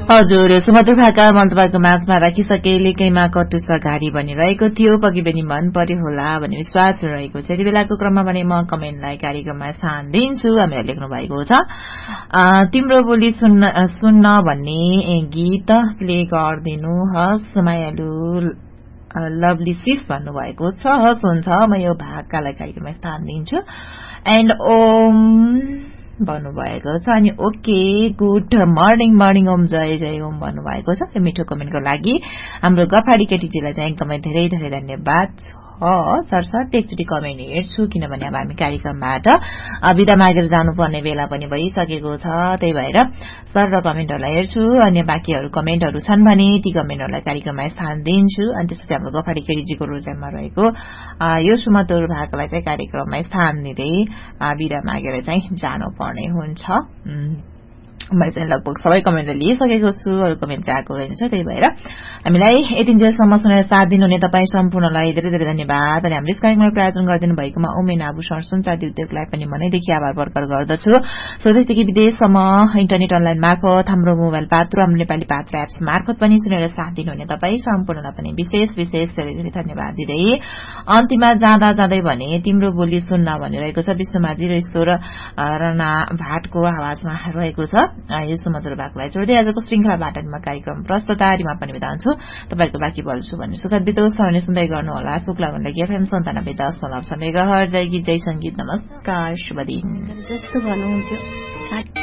हजुर सुमधुर भाका मन तपाईँको माझमा राखिसके लेकैमा कटुस घारी भनिरहेको थियो पक्कै पनि मन पर्यो होला भन्ने विश्वास रहेको छ। यति बेलाको क्रममा भने म कमेन्टलाई कार्यक्रममा स्थान दिन्छु। हामीलाई लेख्नु भएको छ तिम्रो बोली सुन्न भन्ने गीत प्ले गरिदिनु हस् मायालु लभली सिस भन्नुभएको छ। हस् हुन्छ म यो भाकालाई कार्यक्रममा स्थान दिन्छु। एन्ड ओम भन्नुभएको छ अनि ओके गुड मर्निङ ओम जय जय ओम भन्नुभएको छ। यो मिठो कमेन्टको लागि हाम्रो गफाडी केटीजीलाई चाहिँ एकदमै धेरै धेरै धन्यवाद छ। सरसट एकचोटि कमेन्ट हेर्छु किनभने अब हामी कार्यक्रमबाट बिदा मागेर जानुपर्ने बेला पनि भइसकेको छ। त्यही भएर सर र कमेन्टहरूलाई हेर्छु अनि बाँकीहरू कमेन्टहरू छन् भने ती कमेन्टहरूलाई कार्यक्रममा स्थान दिन्छु। अनि त्यसपछि हाम्रो गफाडी केटीजीको रोजाइमा रहेको यो सुमधुर भाकालाई चाहिँ कार्यक्रममा स्थान दिँदै बिदा मागेर चाहिँ जानुपर्ने हुन्छ। मैले चाहिँ लगभग सबै कमेन्टलाई लिइसकेको छु। अरू कमेन्ट चाहिँ आएको रहेछ। त्यही भएर हामीलाई यतिन्जेलसम्म सुनेर साथ दिनुहुने तपाईँ सम्पूर्णलाई धेरै धेरै धन्यवाद। अनि हाम्रो कार्यक्रमलाई प्रायोजन गरिदिनु भएकोमा उमेन आभूषण सुनचाँदी उद्योगलाई पनि मनैदेखि आभार प्रकट गर्दछु। स्वदेशदेखि विदेशसम्म इन्टरनेट अनलाइन मार्फत हाम्रो मोबाइल पात्र हाम्रो नेपाली पात्र एप्स मार्फत पनि सुनेर साथ दिनुहुने तपाईँ सम्पूर्णलाई पनि विशेष धेरै धेरै धन्यवाद दिँदै अन्तिममा जाँदै भने तिम्रो बोली सुन्न भनिरहेको छ विश्वमाझी र ईश्वर राणा भाटको आवाजमा रहेको छ। यो सुमधुर भाकालाई जोड्दै आजको श्रृंखलाबाट म कार्यक्रम प्रस्तुता रिमा पनि बिताउँछु। तपाईहरुको बाँकी बल्छु भन्ने सुखद बितोस् भने सुन्दै गर्नु होला। शुभ लाग्न लागि एफएम 97.9 मेगाहर्ज जय गीत जय संगीत। नमस्कार शुभ दिन। जस्तो भन्नुहुन्छ